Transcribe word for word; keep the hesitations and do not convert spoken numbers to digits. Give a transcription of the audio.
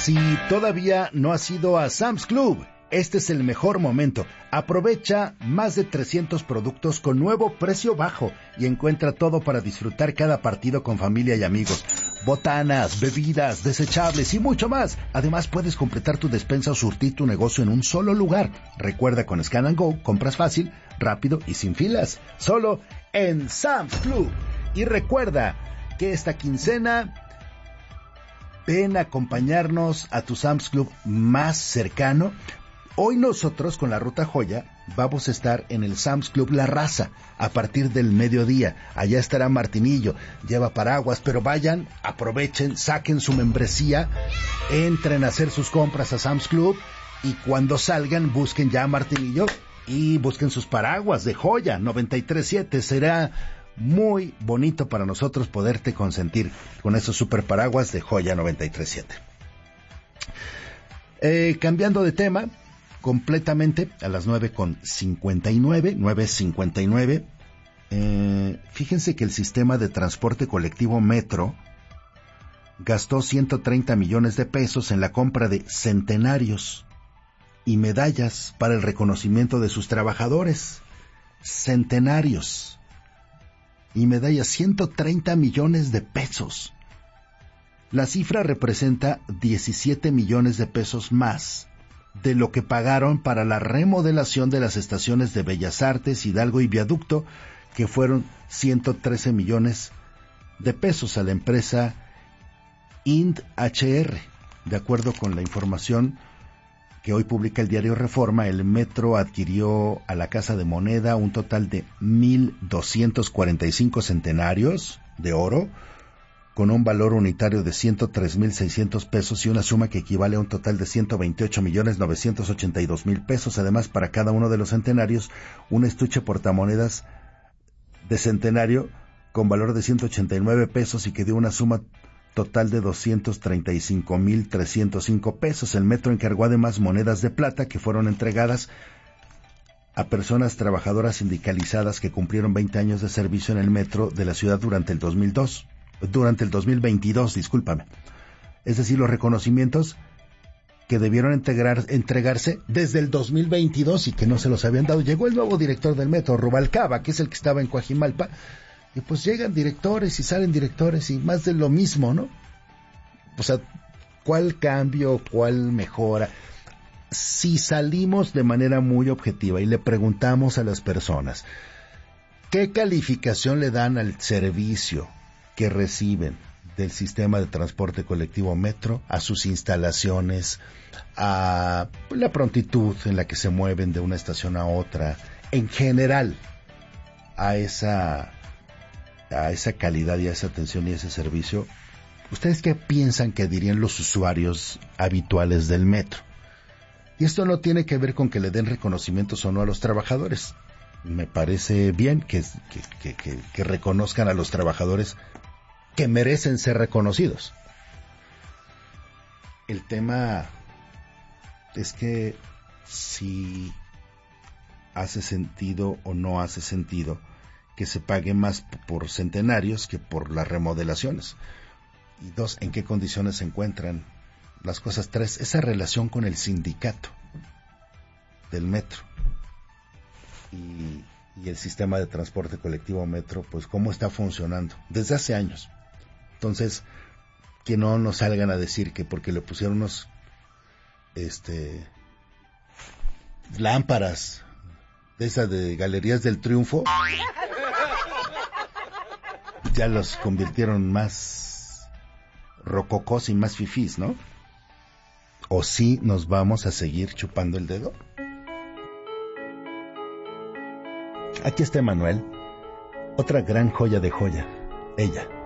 Si todavía no has ido a Sam's Club, este es el mejor momento. Aprovecha más de trescientos productos con nuevo precio bajo y encuentra todo para disfrutar cada partido con familia y amigos. Botanas, bebidas, desechables y mucho más. Además, puedes completar tu despensa o surtir tu negocio en un solo lugar. Recuerda, con Scan and Go compras fácil, rápido y sin filas. Solo en Sam's Club. Y recuerda que esta quincena ven a acompañarnos a tu Sam's Club más cercano. Hoy nosotros con la Ruta Joya vamos a estar en el Sam's Club La Raza a partir del mediodía. Allá estará Martinillo, lleva paraguas, pero vayan, aprovechen, saquen su membresía, entren a hacer sus compras a Sam's Club y cuando salgan busquen ya a Martinillo y busquen sus paraguas de Joya noventa y tres siete. Será muy bonito para nosotros poderte consentir con esos super paraguas de Joya noventa y tres siete. Eh, cambiando de tema completamente, a las nueve con cincuenta y nueve, nueve cincuenta y nueve, eh, fíjense que el sistema de transporte colectivo Metro gastó ciento treinta millones de pesos en la compra de centenarios y medallas para el reconocimiento de sus trabajadores. Centenarios y medallas, ciento treinta millones de pesos. La cifra representa diecisiete millones de pesos más de lo que pagaron para la remodelación de las estaciones de Bellas Artes, Hidalgo y Viaducto, que fueron ciento trece millones de pesos a la empresa I N D H R. De acuerdo con la información que hoy publica el diario Reforma, el Metro adquirió a la Casa de Moneda un total de mil doscientos cuarenta y cinco centenarios de oro, con un valor unitario de ciento tres mil seiscientos pesos y una suma que equivale a un total de ciento veintiocho millones novecientos ochenta y dos mil pesos. Además, para cada uno de los centenarios, un estuche portamonedas de centenario con valor de ciento ochenta y nueve pesos y que dio una suma total de doscientos treinta y cinco mil trescientos cinco pesos. El Metro encargó además monedas de plata que fueron entregadas a personas trabajadoras sindicalizadas que cumplieron veinte años de servicio en el Metro de la ciudad durante el dos mil dos. Durante el dos mil veintidós, discúlpame. Es decir, los reconocimientos que debieron integrar, entregarse desde el dos mil veintidós y que no se los habían dado. Llegó el nuevo director del Metro, Rubalcaba, que es el que estaba en Coajimalpa, y pues llegan directores y salen directores y más de lo mismo, ¿no? O sea, ¿cuál cambio, cuál mejora? Si salimos de manera muy objetiva y le preguntamos a las personas, ¿qué calificación le dan al servicio que reciben del sistema de transporte colectivo Metro, a sus instalaciones, a la prontitud en la que se mueven de una estación a otra, en general, a esa, a esa calidad y a esa atención y ese servicio? ¿Ustedes qué piensan que dirían los usuarios habituales del Metro? Y esto no tiene que ver con que le den reconocimientos o no a los trabajadores. Me parece bien que, que, que, que, que reconozcan a los trabajadores que merecen ser reconocidos. El tema es que si hace sentido o no hace sentido que se pague más por centenarios que por las remodelaciones. Y dos, ¿en qué condiciones se encuentran las cosas? Tres, esa relación con el sindicato del Metro y, y el sistema de transporte colectivo Metro, pues cómo está funcionando desde hace años. Entonces, que no nos salgan a decir que porque le pusieron unos este lámparas de esas de Galerías del Triunfo, ya los convirtieron más rococós y más fifís, ¿no? ¿O sí nos vamos a seguir chupando el dedo? Aquí está Emanuel, otra gran joya de joya, ella.